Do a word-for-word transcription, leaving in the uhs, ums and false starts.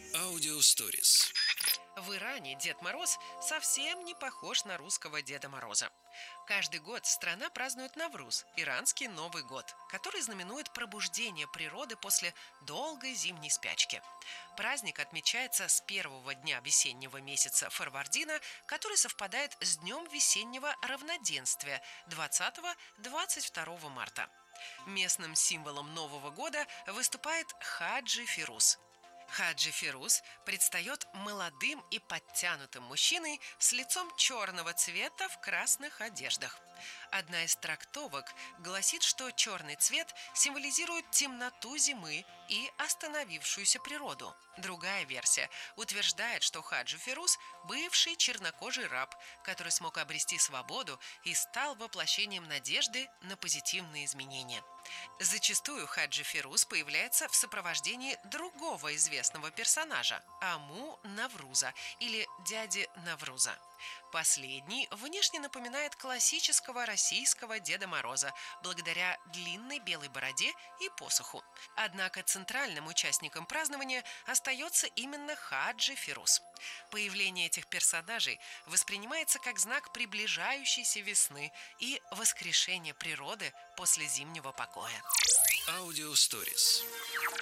Аудиосторис. В Иране Дед Мороз совсем не похож на русского Деда Мороза. Каждый год страна празднует Навруз, иранский Новый год, который знаменует пробуждение природы после долгой зимней спячки. Праздник отмечается с первого дня весеннего месяца Фарвардина, который совпадает с днем весеннего равноденствия двадцатого-двадцать второго марта. Местным символом Нового года выступает Хаджи Фируз. Хаджи Фируз предстает молодым и подтянутым мужчиной с лицом черного цвета в красных одеждах. Одна из трактовок гласит, что черный цвет символизирует темноту зимы и остановившуюся природу. Другая версия утверждает, что Хаджи Фируз – бывший чернокожий раб, который смог обрести свободу и стал воплощением надежды на позитивные изменения. Зачастую Хаджи Фируз появляется в сопровождении другого известного персонажа – Аму Навруза или дяди Навруза. Последний внешне напоминает классического российского Деда Мороза благодаря длинной белой бороде и посоху. Однако центральным участником празднования остается именно Хаджи Фируз. Появление этих персонажей воспринимается как знак приближающейся весны и воскрешения природы после зимнего покоя. Аудиосторис.